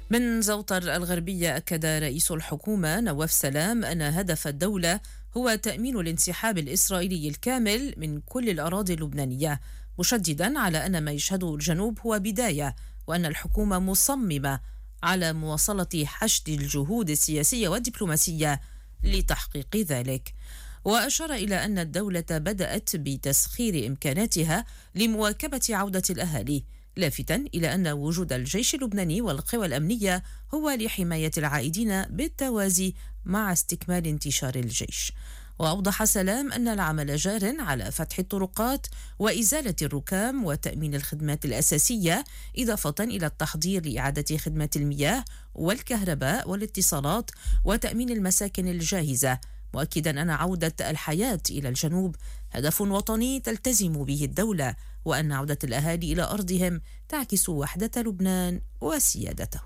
من زوطر الغربية أكد رئيس الحكومة نواف سلام أن هدف الدولة هو تأمين الانسحاب الإسرائيلي الكامل من كل الأراضي اللبنانية، مشددا على أن ما يشهده الجنوب هو بداية، وأن الحكومة مصممة على مواصلة حشد الجهود السياسية والدبلوماسية لتحقيق ذلك. وأشار إلى أن الدولة بدأت بتسخير إمكاناتها لمواكبة عودة الأهالي، لافتا إلى أن وجود الجيش اللبناني والقوى الأمنية هو لحماية العائدين بالتوازي مع استكمال انتشار الجيش. وأوضح سلام أن العمل جار على فتح الطرقات وإزالة الركام وتأمين الخدمات الأساسية، إضافة إلى التحضير لإعادة خدمات المياه والكهرباء والاتصالات وتأمين المساكن الجاهزة، مؤكدا أن عودة الحياة إلى الجنوب هدف وطني تلتزم به الدولة، وأن عودة الأهالي إلى أرضهم تعكس وحدة لبنان وسيادته.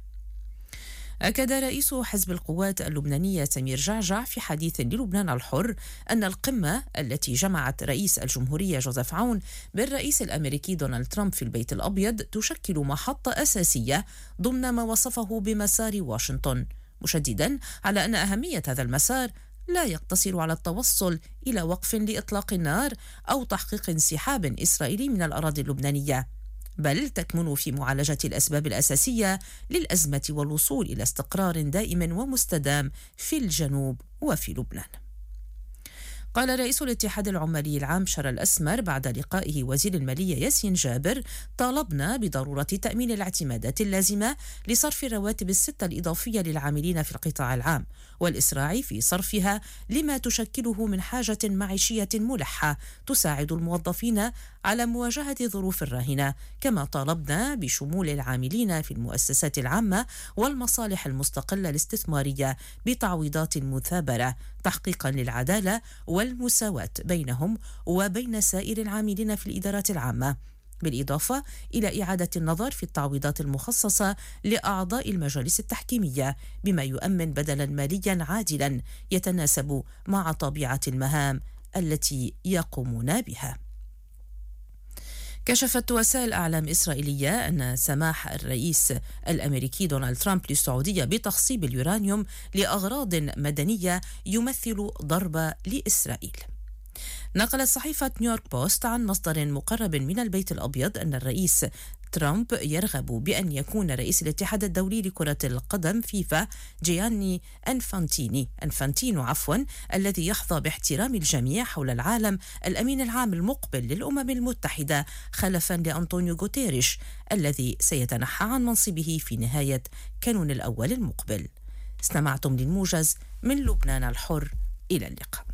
أكد رئيس حزب القوات اللبنانية سمير جعجع في حديث للبنان الحر أن القمة التي جمعت رئيس الجمهورية جوزيف عون بالرئيس الأمريكي دونالد ترامب في البيت الأبيض تشكل محطة أساسية ضمن ما وصفه بمسار واشنطن، مشددا على أن أهمية هذا المسار لا يقتصر على التوصل إلى وقف لإطلاق النار أو تحقيق انسحاب إسرائيلي من الأراضي اللبنانية، بل تكمن في معالجة الأسباب الأساسية للأزمة والوصول إلى استقرار دائم ومستدام في الجنوب وفي لبنان. قال رئيس الاتحاد العمالي العام شرى الأسمر بعد لقائه وزير المالية ياسين جابر: طالبنا بضرورة تأمين الاعتمادات اللازمة لصرف الرواتب الستة الإضافية للعاملين في القطاع العام، والإسراع في صرفها لما تشكله من حاجة معيشية ملحة تساعد الموظفين على مواجهة ظروف الراهنة. كما طالبنا بشمول العاملين في المؤسسات العامة والمصالح المستقلة الاستثمارية بتعويضات مثابرة، تحقيقا للعدالة والمساواة بينهم وبين سائر العاملين في الإدارات العامة، بالإضافة إلى إعادة النظر في التعويضات المخصصة لأعضاء المجالس التحكيمية بما يؤمن بدلا ماليا عادلا يتناسب مع طبيعة المهام التي يقومون بها. كشفت وسائل أعلام إسرائيلية أن سماح الرئيس الأمريكي دونالد ترامب للسعودية بتخصيب اليورانيوم لأغراض مدنية يمثل ضربة لإسرائيل. نقلت صحيفة نيويورك بوست عن مصدر مقرب من البيت الأبيض أن الرئيس ترامب يرغب بأن يكون رئيس الاتحاد الدولي لكرة القدم فيفا جياني أنفانتينو الذي يحظى باحترام الجميع حول العالم الأمين العام المقبل للأمم المتحدة، خلفا لأنطونيو غوتيريش الذي سيتنحى عن منصبه في نهاية كانون الأول المقبل. استمعتم للموجز من لبنان الحر، إلى اللقاء.